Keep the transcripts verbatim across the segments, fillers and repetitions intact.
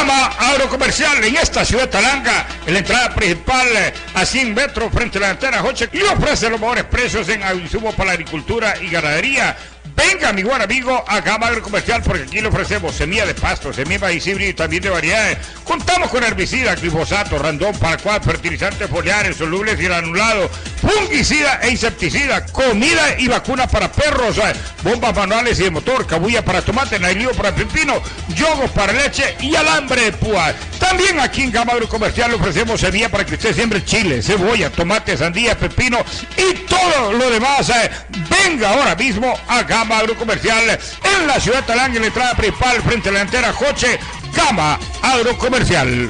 Gama Agrocomercial en esta ciudad de Talanga, en la entrada principal a cien metros frente a la antena Joche, y ofrece los mejores precios en insumos para la agricultura y ganadería. Venga, mi buen amigo, a Gama Agrocomercial, porque aquí le ofrecemos semilla de pasto, semilla de maíz híbrido y también de variedades. Contamos con herbicida, glifosato, randón, paraquat, fertilizantes foliares, solubles y granulados, fungicida e insecticida, comida y vacuna para perros, bombas manuales y de motor, cabulla para tomate, nailío para pepino, yogos para leche y alambre de púa. También aquí en Gama Agrocomercial le ofrecemos semilla para que usted siembre chile, cebolla, tomate, sandía, pepino y todo lo demás. Venga ahora mismo a Gama Agrocomercial en la ciudad de Talanga, en la entrada principal frente a la antena Joche. Gama Agrocomercial.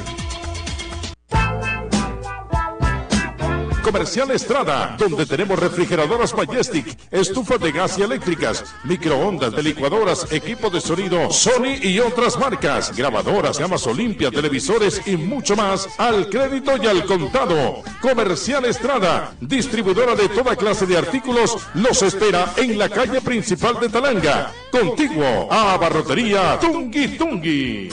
Comercial Estrada, donde tenemos refrigeradoras Majestic, estufas de gas y eléctricas, microondas, de licuadoras, equipo de sonido Sony y otras marcas, grabadoras, gamas Olimpia, televisores y mucho más al crédito y al contado. Comercial Estrada, distribuidora de toda clase de artículos, los espera en la calle principal de Talanga, contiguo a Abarrotería Tungui Tungui.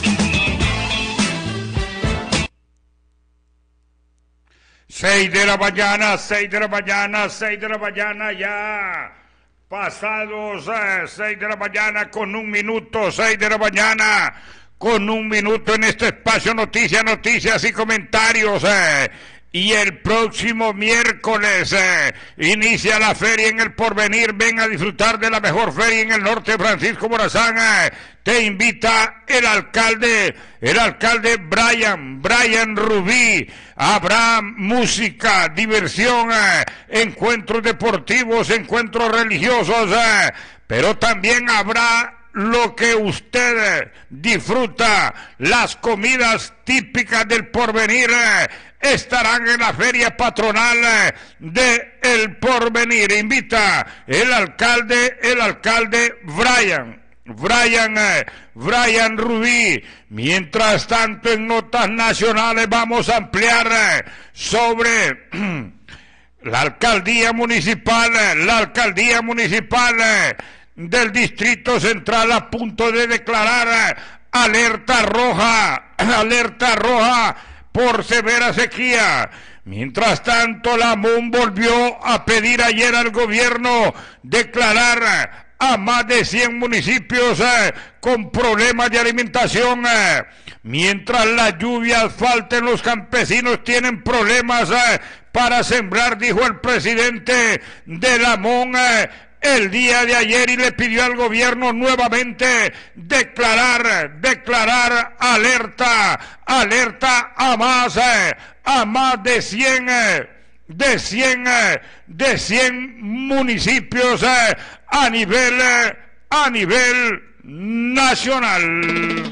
Seis de la mañana, seis de la mañana, seis de la mañana ya. Pasados eh, seis de la mañana con un minuto, seis de la mañana con un minuto en este espacio Noticias, Noticias y Comentarios. Eh. Y el próximo miércoles eh, inicia la feria en el Porvenir. Ven a disfrutar de la mejor feria en el norte, Francisco Morazán. Eh. Te invita el alcalde, el alcalde Brian, Brian Rubí. Habrá música, diversión, eh, encuentros deportivos, encuentros religiosos, eh, pero también habrá lo que usted disfruta, las comidas típicas del Porvenir. Eh, estarán en la feria patronal eh, de El Porvenir. Invita el alcalde, el alcalde Brian. Brian, eh, Brian Rubí. Mientras tanto, en notas nacionales vamos a ampliar eh, sobre la alcaldía municipal, eh, la alcaldía municipal eh, del Distrito Central a punto de declarar eh, alerta roja, alerta roja por severa sequía. Mientras tanto, la M U N volvió a pedir ayer al gobierno declarar eh, a más de cien municipios eh, con problemas de alimentación. Eh. Mientras las lluvias falten, los campesinos tienen problemas eh, para sembrar, dijo el presidente de la M U N eh, el día de ayer, y le pidió al gobierno nuevamente declarar, declarar alerta, alerta a más, eh, a más de cien eh, de cien, eh, de cien municipios eh, a nivel, eh, a nivel nacional.